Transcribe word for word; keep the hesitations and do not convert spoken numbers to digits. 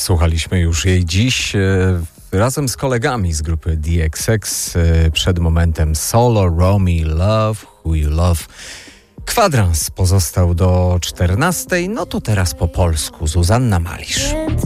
Słuchaliśmy już jej dziś e, razem z kolegami z grupy D X X. E, przed momentem Solo, Romy, Love, Who You Love. Kwadrans pozostał do czternastej, no to teraz po polsku Zuzanna Malisz.